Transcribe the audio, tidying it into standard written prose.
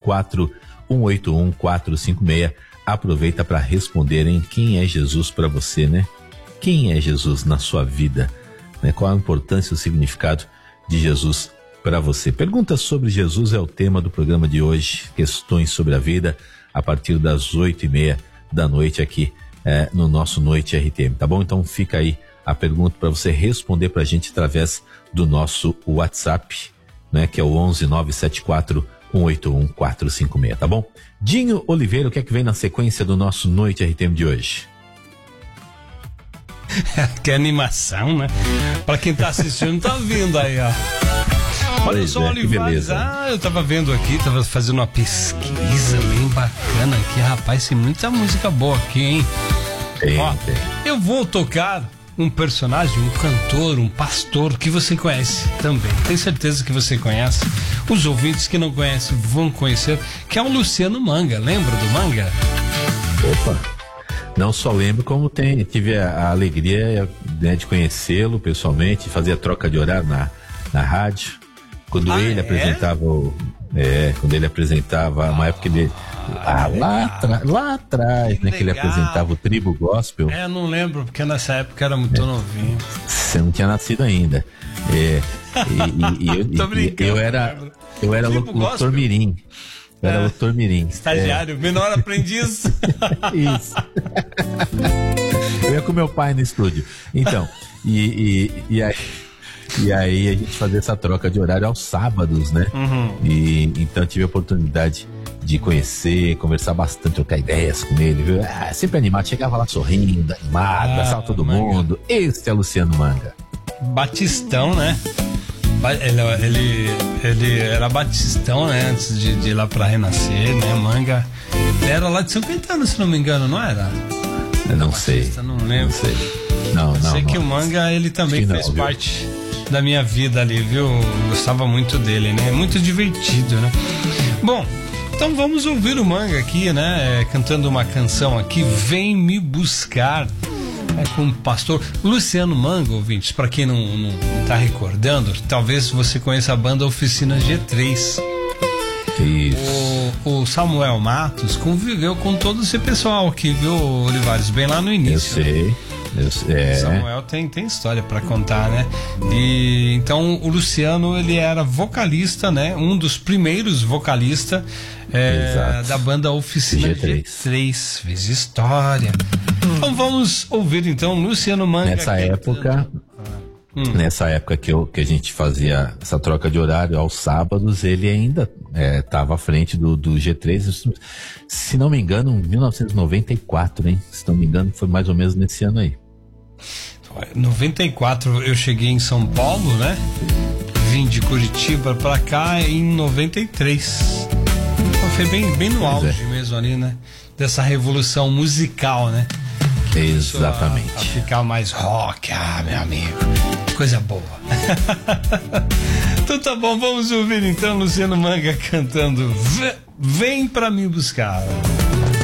9974181-456. Aproveita para responderem quem é Jesus para você, né? Quem é Jesus na sua vida? Né? Qual a importância e o significado de Jesus para você? Perguntas sobre Jesus é o tema do programa de hoje. Questões sobre a vida a partir das 8:30 da noite aqui no nosso Noite RTM, tá bom? Então fica aí a pergunta para você responder pra gente através do nosso WhatsApp, né? Que é o 11-974-181-456, tá bom? Dinho Oliveira, o que é que vem na sequência do nosso Noite RTM de hoje? Que animação, né? Pra quem tá assistindo, tá vendo aí, ó. Olha só, Olivares, eu tava vendo aqui, tava fazendo uma pesquisa bem bacana aqui, rapaz, tem muita música boa aqui, hein? Tem. Eu vou tocar um personagem, um cantor, um pastor que você conhece também. Tenho certeza que você conhece. Os ouvintes que não conhecem vão conhecer, que é o Luciano Manga. Lembra do Manga? Opa! Não só lembro, como tive a alegria, né, de conhecê-lo pessoalmente, fazer a troca de horário na rádio. Quando ele apresentava quando ele apresentava, uma época ele lá atrás, né, que ele apresentava o Tribo Gospel. Não lembro, porque nessa época era muito novinho. Você não tinha nascido ainda. Eu era locutor mirim. Eu era locutor mirim. Estagiário, menor aprendiz. Isso. Eu ia com meu pai no estúdio. Então, e aí a gente fazia essa troca de horário aos sábados, né? Uhum. E então tive a oportunidade de conhecer, conversar bastante, trocar ideias com ele, viu? Sempre animado, chegava lá sorrindo, animado, abraçava todo mundo. Esse é Luciano Manga. Batistão, né? Ele era batistão, né? Antes de ir lá pra Renascer, né? Manga. Ele era lá de São Caetano, se não me engano, não era? Eu não sei. Não lembro. Não sei. Não. Sei que o Manga, ele também fez parte da minha vida ali, viu? Gostava muito dele, né? Muito divertido, né? Bom, então vamos ouvir o Manga aqui, né? Cantando uma canção aqui, Vem Me Buscar, com o pastor Luciano Manga, ouvintes. Para quem não tá recordando, talvez você conheça a banda Oficina G3. Isso. O Samuel Matos conviveu com todo esse pessoal aqui, viu, Olivares? Bem lá no início. Eu sei. Samuel tem história para contar, né? E então o Luciano, ele era vocalista, né? Um dos primeiros vocalistas da banda Oficina G3. Fez história. Então vamos ouvir então Luciano Manga. Nessa época que a gente fazia essa troca de horário aos sábados, ele ainda estava à frente do G3, se não me engano, em 1994, hein? Se não me engano, foi mais ou menos nesse ano aí. 94 eu cheguei em São Paulo, né? Vim de Curitiba pra cá em 93. Então foi bem no auge mesmo ali, né? Dessa revolução musical, né? Exatamente. A ficar mais rock, meu amigo. Coisa boa. Então tá bom, vamos ouvir então Luciano Manga cantando Vem Pra Me Buscar.